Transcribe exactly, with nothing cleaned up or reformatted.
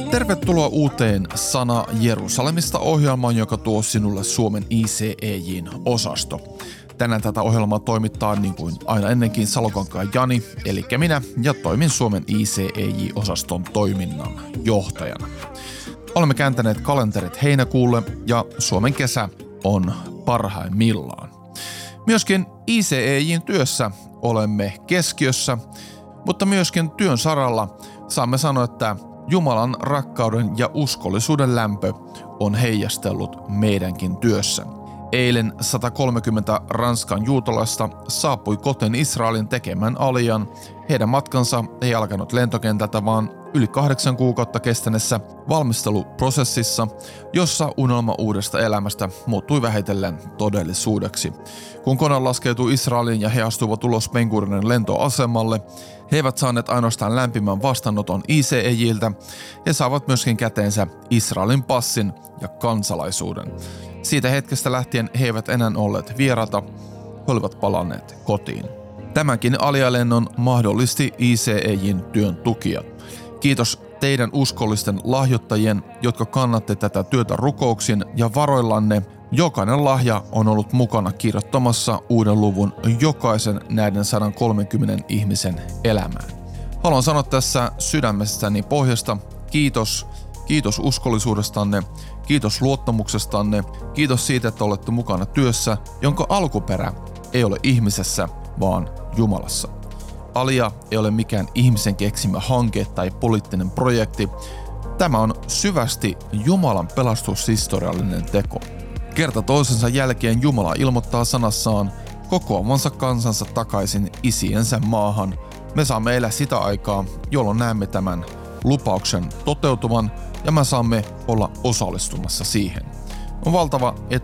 Tervetuloa uuteen Sana Jerusalemista -ohjelmaan, joka tuo sinulle Suomen I C E J:n osasto. Tänään tätä ohjelmaa toimittaa niin kuin aina ennenkin Salokankaan Jani, eli minä, ja toimin Suomen I C E J-osaston toiminnan johtajana. Olemme kääntäneet kalenterit heinäkuulle ja Suomen kesä on parhaimmillaan. Myöskin I C E J:n työssä olemme keskiössä, mutta myöskin työn saralla saamme sanoa, että Jumalan rakkauden ja uskollisuuden lämpö on heijastellut meidänkin työssä. Eilen sata kolmekymmentä Ranskan juutalaista saapui kotiin Israelin tekemään alian. Heidän matkansa ei alkanut lentokentältä, vaan yli kahdeksan kuukautta kestäneessä valmisteluprosessissa, jossa unelma uudesta elämästä muuttui vähitellen todellisuudeksi. Kun kone laskeutui Israeliin ja he astuivat ulos Ben Gurionin lentoasemalle, he eivät saaneet ainoastaan lämpimän vastaanoton I C E J:ltä, he saavat myöskin käteensä Israelin passin ja kansalaisuuden. Siitä hetkestä lähtien he eivät enää olleet vieraita, he olivat palanneet kotiin. Tämänkin alialennon mahdollisti I C E J:n työn tukijat. Kiitos teidän uskollisten lahjoittajien, jotka kannatte tätä työtä rukouksin ja varoillanne. Jokainen lahja on ollut mukana kirjoittamassa uuden luvun jokaisen näiden sata kolmekymmentä ihmisen elämään. Haluan sanoa tässä sydämestäni pohjasta kiitos, kiitos uskollisuudestanne, kiitos luottamuksestanne, kiitos siitä, että olette mukana työssä, jonka alkuperä ei ole ihmisessä, vaan Jumalassa. Alia ei ole mikään ihmisen keksimä hanke tai poliittinen projekti. Tämä on syvästi Jumalan pelastushistoriallinen teko. Kerta toisensa jälkeen Jumala ilmoittaa sanassaan kokoamansa kansansa takaisin isiensä maahan. Me saamme elää sitä aikaa, jolloin näemme tämän lupauksen toteutuvan ja me saamme olla osallistumassa siihen. On valtava etu